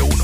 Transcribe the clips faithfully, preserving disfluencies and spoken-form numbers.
uno.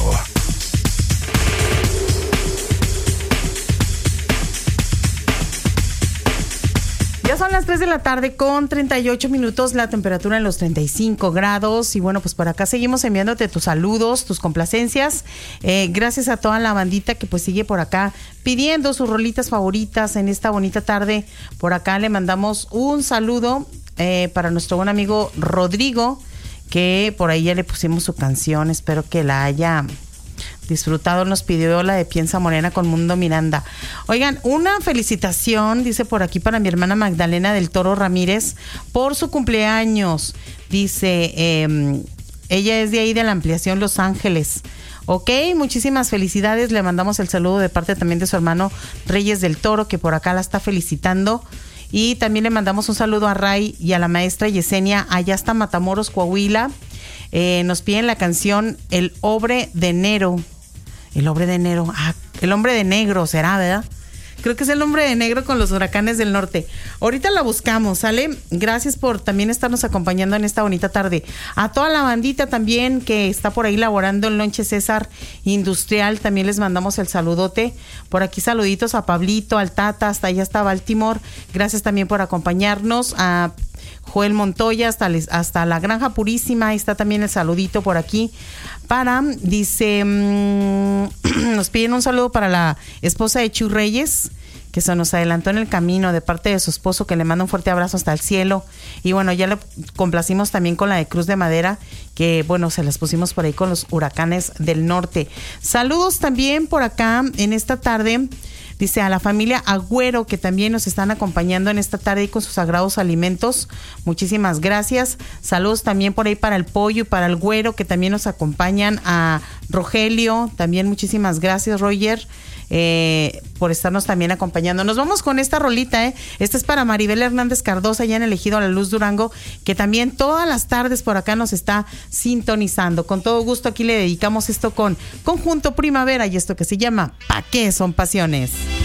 Ya son las tres de la tarde con treinta y ocho minutos, la temperatura en los treinta y cinco grados. Y bueno, pues por acá seguimos enviándote tus saludos, tus complacencias. Eh, gracias a toda la bandita que pues sigue por acá pidiendo sus rolitas favoritas en esta bonita tarde. Por acá le mandamos un saludo eh, para nuestro buen amigo Rodrigo, que por ahí ya le pusimos su canción. Espero que la haya disfrutado. Nos pidió la de Piensa Morena con Mundo Miranda. Oigan, una felicitación, dice por aquí, para mi hermana Magdalena del Toro Ramírez por su cumpleaños. Dice, eh, ella es de ahí de la ampliación Los Ángeles. Ok, muchísimas felicidades. Le mandamos el saludo de parte también de su hermano Reyes del Toro, que por acá la está felicitando. Y también le mandamos un saludo a Ray y a la maestra Yesenia allá hasta Matamoros, Coahuila. Eh, nos piden la canción El Hombre de Enero. El Hombre de Enero. Ah, el Hombre de Negro será, ¿verdad? Creo que es el Hombre de Negro con los Huracanes del Norte. Ahorita la buscamos, ¿sale? Gracias por también estarnos acompañando en esta bonita tarde. A toda la bandita también que está por ahí laborando en Lonche César Industrial, también les mandamos el saludote. Por aquí saluditos a Pablito, al Tata, hasta allá hasta Baltimore. Gracias también por acompañarnos. A Joel Montoya hasta, les, hasta la Granja Purísima. Ahí está también el saludito por aquí. Para, dice, mmm, nos piden un saludo para la esposa de Chu Reyes, que se nos adelantó en el camino, de parte de su esposo, que le manda un fuerte abrazo hasta el cielo. Y bueno, ya le complacimos también con la de Cruz de Madera, que bueno, se las pusimos por ahí con los Huracanes del Norte. Saludos también por acá en esta tarde. Dice a la familia Agüero, que también nos están acompañando en esta tarde y con sus sagrados alimentos. Muchísimas gracias. Saludos también por ahí para el Pollo y para el Güero, que también nos acompañan. A Rogelio, también muchísimas gracias, Roger, eh, por estarnos también acompañando. Nos vamos con esta rolita, ¿eh? Esta es para Maribel Hernández Cardosa, ya en Elegido a la Luz Durango, que también todas las tardes por acá nos está sintonizando. Con todo gusto aquí le dedicamos esto con Conjunto Primavera y esto que se llama ¿Pa' qué son pasiones?